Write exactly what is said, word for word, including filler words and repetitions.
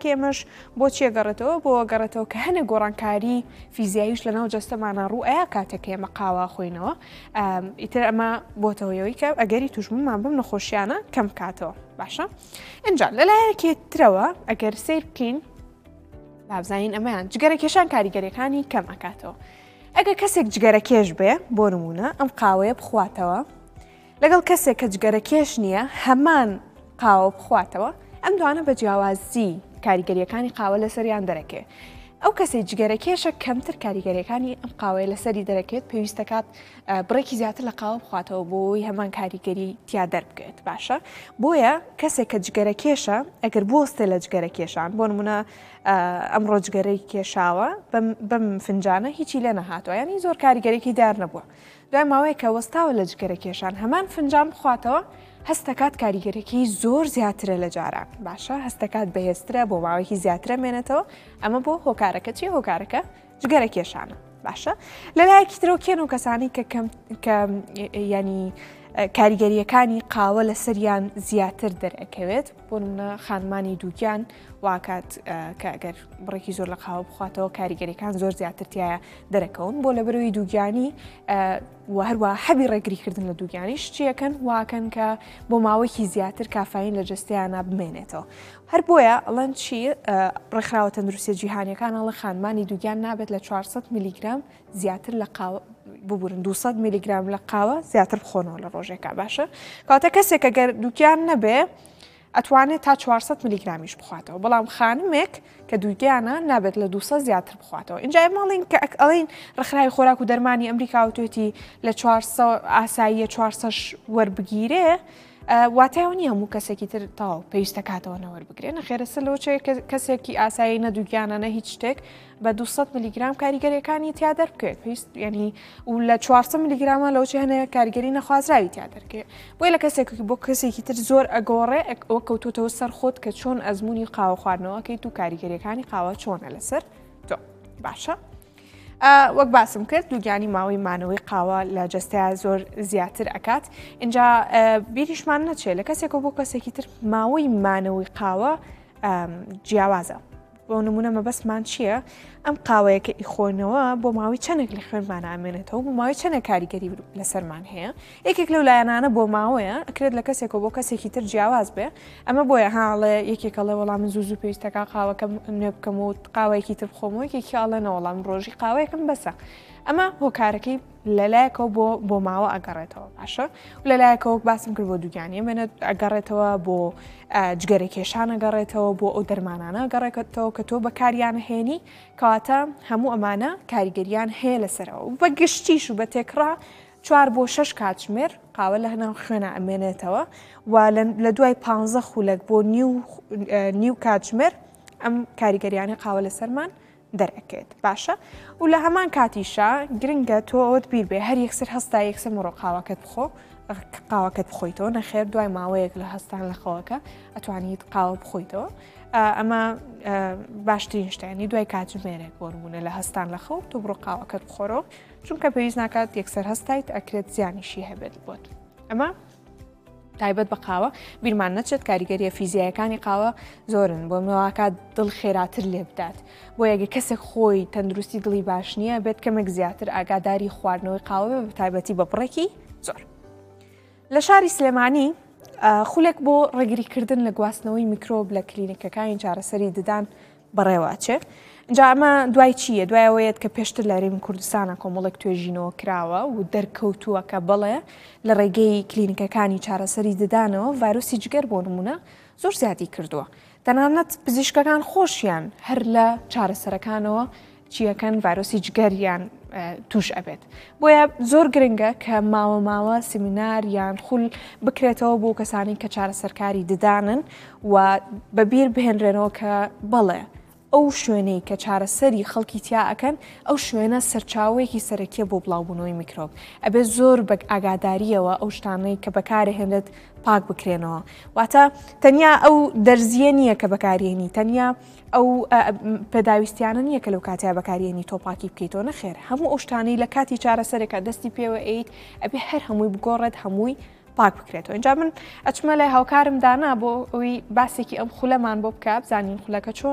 کاتێکی ئێمەش بۆچی ئەگەڕێتەوە بۆ ئەگەڕێتەوە کە هەنێک گۆڕانکاری فیزیاییش لەناو جەستەمانە ڕوو ئەیە کاتێک ئێمە قاوا خۆینەوە ئیتر ئەمە بۆتەوەیەوەی کە ئەگەری توژممان بم نەخۆشیانە کەم کاتەوە باشە اینجا لەلایەکی ترەوە ئەگەر سیر بکەین بابزانین ئەمەیان جگەرەکێشان کاریگەریەکانی کەم ئەکاتەوە ئەگە کەسێک جگەرەکێش بێ بۆ نمونە ئەم قاوەیە بخواتەوە لەگەڵ کەسێک کە جگەرەکێش نییە هەمان قاوە بخواتەوە ئەم دوانە بە جیاوازی کاریگەریەکانی قاوە لەسەریان دەرەکێ ئەو کەسێک جگەرەکێشە کەمتر کاریگەریەکانی ئەم قاوەیە لەسەری دەرەکێت پێویستەکات بڕێکی زیاتر لە قاوە بخواتەوە بۆی هەمان کاریگەری تیا دەربکێت باشە بۆیە کەسێک کە جگەرەکێشە ئەگەر بۆستە لە جگەرەکێشان بۆ نمونە ئەمڕۆ جگەرەی کێشاوە بەم فنجانە هیچی لێ نەهاتوە ینی زۆر کاریگەرێکی دار نەبووە دوای ماوەیە کە وەستاوە لە جگەرەکێشان هەمان فنجان بخواتەوە هەستەکات کاریگەرێکی زۆر زیاترە لە جاران باشە هەستەکات بەهێزترە بۆ ماوەیەکی زیاترە مێنێتەوە ئەمە بۆ هۆکارەکە چی هۆکارەکە جگەرەکێشانە باشە لەلایەکی ترەوە کێن و کەسانی کە ینی کاریگەریەکانی قاوە لە سەریان زیاتر دەرەکەوێت بۆ نمونە خانمانی دووگیان واکات کە ئەگەر بڕێکی زۆر لە قاوە بخواتەوە کاریگەریەکان زۆر زیاترتیایە دەرەکەون بۆ لە بەرەوەی دووگیانی و هەروە حەبی ڕێگریکردن لە دووگیانیش چیەکەن واکەن کە بۆ ماوەیەکی زیاتر کافین لە جستیانە بمێنێتەوە هەر بۆیە ئەڵەن چی ڕێکخراوە تەندروستی جیهانیەکان ئەڵە خانمانی دووگیان نابێت لە چوارسەد میلیگرام زیاتر لە قاوە ببورن دووسەد میلیگرام لە قاوە زیاتر بخۆنەوە لە ڕۆژێکا باشە کاتە کەسێک ئەگەر دووگیان نەبێ ئەتوانێت تا چوارسەد میلیگرامیش بخواتەوە بەڵام خانمێک کە دووگیانە نابێت لە دووسەد زیاتر بخواتەوە اینجا ماڵین کە ئەڵین ڕێکخراوی خۆراک و دەرمانی ئەمریکا و توێتی لە چوارسەد ئاساییە چوارسەد وەربگیرێ واتایەوە نیە هەموو کەسێکی تر تاو پێویستە کاتەوە نەوەربگرێن نەخێرەسە لەوە کەسێکی ئاسایی نە دووگیانە هیچ شتێک بە دووسەد میلیگرام کاریگەریەکانی تیا دەربکرێت پێویست ینی و لە چوارسەد میلیگرامە لەوچی هەنەیە کاریگەری نەخوازراوی تیا دەرکێت بۆی لە کەسێکی بۆ کەسێکی تر زۆر ئەگۆڕێ ئەوە کەوتوتەوە سەر خۆت کە چۆن ئەزمموی قاوە خواردنەوەکەیت و کاریگەریەکانی قاوە چۆنە لەسەر تۆ باشە وەک باسم کرد دووگیانی ماوەی مانەوەی قاوە لە جەستەیە زۆر زیاتر ئەکات اینجا بیریشمان نەچێت لە کەسێکەوە بۆ کەسێکی تر ماوەی مانەوەی قاوە جیاوازە بۆ نمونە مەبەستمان چییە ئەم قاوەیە کە ئیخۆنەوە بۆ ماوەی چەندێک لە خوێنمان ئامێنێتەوە بۆ ماوەی چەندە کاریگەری لەسەرمان هەیە یەکێک لەو لایەنانە بۆ ماوەیە ئەکرێت لە کەسێکەوە بۆ کەسێکی تر جیاواز بێ ئەمە بۆیە هاڵێ یەکێکەڵێ وەڵام زوو زوو پێویستەکە قاوەکەم نوێ بکەم و قاوەیەکی تر بخۆم و یەکێکی ئاڵێنە وەڵام ڕۆژی قاوەیەکم بەسە ئەمە هۆکارەکەی لەلایەکەوە بۆ بۆ ماوە ئەگەڕێتەوە باشە و لەلایەکەوە باسم کرد بۆ دووگیانی بێنێت ئەگەڕێتەوە بۆ جگەرەکێشان ئەگەڕێتەوە بۆ ئەو دەرمانانە گەڕێتەوە کە تۆ بەکاریان هێنی کەواتە هەموو ئەمانە کاریگەریان هەیە لەسەرەوە بە گشتیش و بە تێکڕا چوار بۆ شەش کاتژمێر قاوە لە هەناو خوێنە ئەمێنێتەوە و لە دوای پانزە خولەک بۆ نیو کاتژمێر ئەم کاریگەریانی قاوە لەسەرمان دەرەکێت باشە و لە هەمان کاتیشە گرنگە تۆ ئەوت بیر بێ هەر یەکسەر هەستا یەکسەر مڕۆ قاوەکەت بخۆ قاوەکەت بخۆیتەوە نەخێر دوای ماوەیەک لە هەستان لە خەوەکە ئەتوانیت قاوە بخۆیتەوە ئەمە باشترین شتانی دوای کاتژمێرێک بۆ نمونە لە هەستان لە خەو تۆ بڕۆ قاوەکەت بخۆرەوە چونکە پێویست ناکات یەکسەر هەستایت ئەکرێت زیانیشی هەبێت بۆت ئەمە تایبەت بە قاوە بیرمان نەچێت کاریگەریە فیزیایەکانی قاوە زۆرن بۆ مەواکات دڵ خێراتر لێ بدات بۆ یەگە کەسێک خۆی تەندروستی دڵی باش نییە بێت کەمێک زیاتر ئاگاداری خواردنەوەی قاوە بە تایبەتی بە بڕێکی زۆر لە شاری سلێمانی خولێک بۆ ڕێگریکردن لە گواستنەوەی میکرۆب لە کلینیکەکانی چارەسەری ددان بەڕێواچێ اینجا ئەمە دوای چییە؟ دوای ئەوەیەت کە پێشتر لە هەرێمی کوردستانە کۆمەڵێک توێژینەوە کراوە و دەرکەوتووە کە بەڵێ لە ڕێگەی کلینیکەکانی چارەسەری ددانەوە ڤایرۆسی جگەر بۆ نمونە زۆر زیادی کردووە تەنانەت پزیشکەکان خۆشیان هەر لە چارەسەرەکانەوە چیەکەن ڤایرۆسی جگەریان توش ئەبێت بۆیە زۆر گرنگە کە ماوە ماوە سیمینار یان خول بکرێتەوە بۆ کەسانی کە چارەسەرکاری ددانن و بەبیر بهێنرێنەوە کە بەڵێ ئەو شوێنەی کە چارەسەری خەڵکی تیا ئەکەن ئەو شوێنە سەرچاوەیەکی سەرەکیە بۆ بڵاوبوونەوەی میکرۆب ئەبێ زۆر بە ئاگاداریەوە ئەو شتانەی کە بەکارهێنێت پاک بکرێنەوە واتە تەنیا ئەو دەرزیە نییە کە بەکارێنی تەنیا ئەو پێداویستیانە نییە کە لەو کاتیا بەکارێنی تۆ پاکی بکەیتەوە نەخێر هەموو ئەو شتانەی لە کاتی چارەسەرێکە دەستی پێوە ئەیت ئەبێ هەر هەمووی بگۆڕێت هەمووی پاک بکرێتەوە اینجا من ئەچمە لای هاوکارم دانا بۆ ئەوی باسێکی ئەم خولەمان بۆ بکە بزانین خولەکە چۆن